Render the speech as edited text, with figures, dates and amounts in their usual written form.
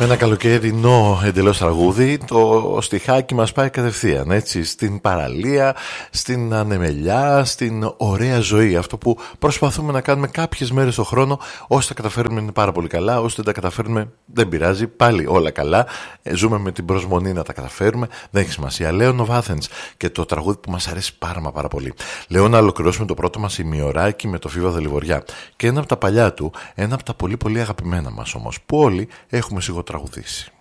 Ένα καλοκαιρινό εντελώς τραγούδι, το στιχάκι μας πάει κατευθείαν, έτσι, στην παραλία, στην ανεμελιά, στην ωραία ζωή. Αυτό που προσπαθούμε να κάνουμε κάποιες μέρες το χρόνο. Όσοι τα καταφέρουμε είναι πάρα πολύ καλά, όσοι δεν τα καταφέρουμε δεν πειράζει, πάλι όλα καλά. Ζούμε με την προσμονή να τα καταφέρουμε, δεν έχει σημασία. Λέων of Athens και το τραγούδι που μας αρέσει πάρα πολύ. Λέω να ολοκληρώσουμε το πρώτο μας ημιωράκι με το Φίβα Δελιβοριά. Και ένα από τα παλιά του, ένα από τα πολύ αγαπημένα μας όμως, που όλοι έχουμε σιγοτραγουδήσει.